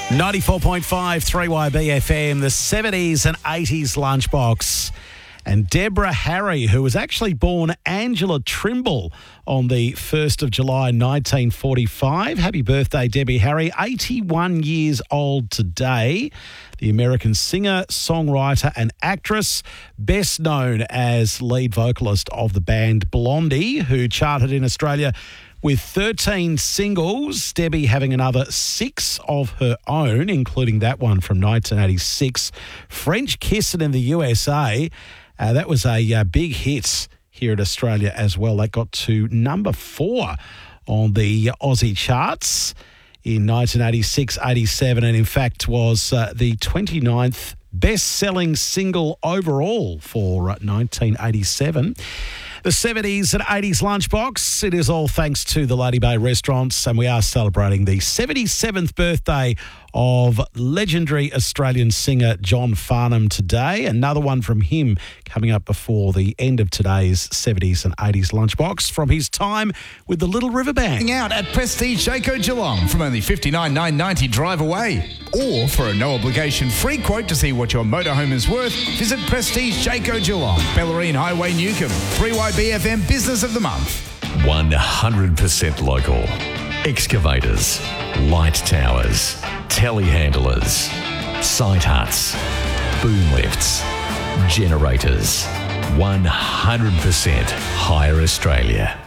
94.5 3YB FM, the 70s and 80s lunchbox. And Deborah Harry, who was actually born Angela Trimble on the 1st of July 1945. Happy birthday, Debbie Harry. 81 years old today. The American singer, songwriter and actress, best known as lead vocalist of the band Blondie, who charted in Australia with 13 singles, Debbie having another 6 of her own, including that one from 1986, French Kissin' in the USA. That was a big hit here in Australia as well. That got to number 4 on the Aussie charts in 1986-87, and in fact was the 29th best-selling single overall for 1987. The 70s and 80s lunchbox, it is all thanks to the Lady Bay restaurants, and we are celebrating the 77th birthday of legendary Australian singer John Farnham today. Another one from him coming up before the end of today's 70s and 80s lunchbox from his time with the Little River Band. Out at Prestige Jayco Geelong from only $59,990 drive away. Or for a no-obligation free quote to see what your motorhome is worth, visit Prestige Jayco Geelong, Bellarine Highway, Newcomb. 3YBFM Business of the Month. 100% local. Excavators, light towers, telehandlers, site huts, boom lifts, generators. 100% Hire Australia.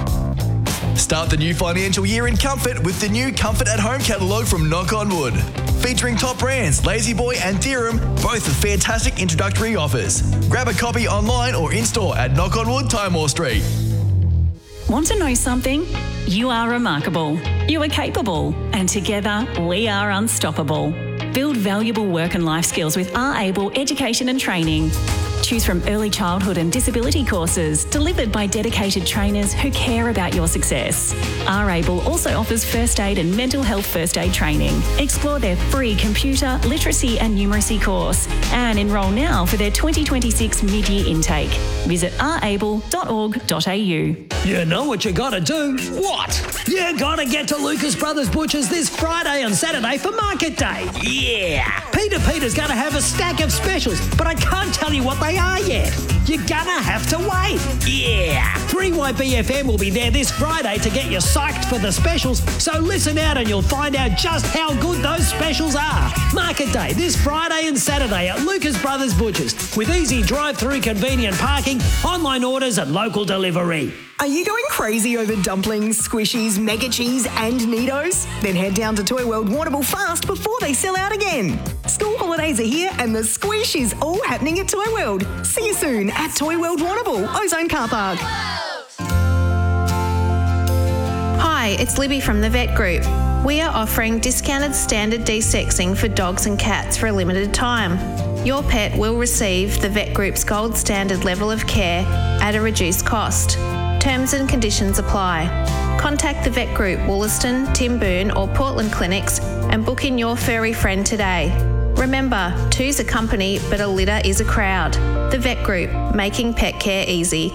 Start the new financial year in comfort with the new Comfort at Home catalogue from Knock On Wood. Featuring top brands La-Z-Boy and Dirham, both with fantastic introductory offers. Grab a copy online or in-store at Knock On Wood, Timor Street. Want to know something? You are remarkable. You are capable. And together, we are unstoppable. Build valuable work and life skills with R-Able Education and Training. Choose from early childhood and disability courses delivered by dedicated trainers who care about your success. R-Able also offers first aid and mental health first aid training. Explore their free computer, literacy and numeracy course and enrol now for their 2026 mid-year intake. Visit rable.org.au. You know what you gotta do? What? You gotta get to Lucas Brothers Butchers this Friday and Saturday for Market Day. Yeah! Peter's gonna have a stack of specials, but I can't tell you what they are yet. You're gonna have to wait. Yeah! 3YBFM will be there this Friday to get you psyched for the specials, so listen out and you'll find out just how good those specials are. Market Day this Friday and Saturday at Lucas Brothers Butchers with easy drive-through convenient parking, online orders and local delivery. Are you going crazy over dumplings, squishies, mega cheese and Neatos? Then head down to Toy World Warrnambool fast before they sell out again. School holidays are here and the squish is all happening at Toy World. See you soon at Toy World Warrnambool, Ozone Car Park. Hi, it's Libby from the Vet Group. We are offering discounted standard desexing for dogs and cats for a limited time. Your pet will receive the Vet Group's gold standard level of care at a reduced cost. Terms and conditions apply. Contact the Vet Group, Wollaston, Timboon or Portland clinics and book in your furry friend today. Remember, two's a company, but a litter is a crowd. The Vet Group, making pet care easy.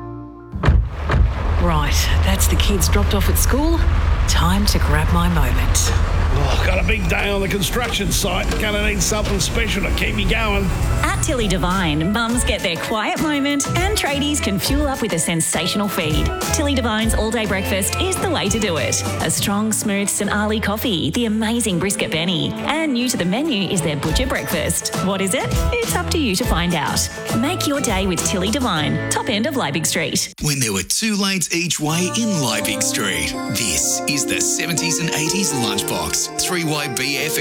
Right, that's the kids dropped off at school. Time to grab my moment. Oh, got a big day on the construction site. Gonna need something special to keep me going. At Tilly Devine, mums get their quiet moment and tradies can fuel up with a sensational feed. Tilly Devine's all-day breakfast is the way to do it. A strong, smooth St. Ali coffee, the amazing brisket Benny, and new to the menu is their butcher breakfast. What is it? It's up to you to find out. Make your day with Tilly Devine, top end of Liebig Street. When there were 2 lanes each way in Liebig Street, this is the 70s and 80s lunchbox. 3YBFM.